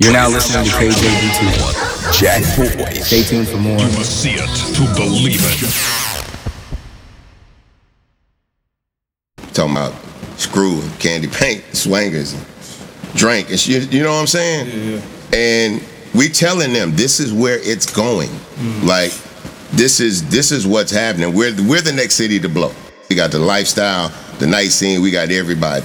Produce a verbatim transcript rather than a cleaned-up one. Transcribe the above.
You're now listening to K J B two. Jack Boys. Stay tuned for more. You must see it to believe it. Talking about screw, candy paint, swangers, drink, and shit, you know what I'm saying? Yeah, yeah. And we telling them this is where it's going. Mm. Like this is this is what's happening. We're we're the next city to blow. We got the lifestyle, the night scene. We got everybody.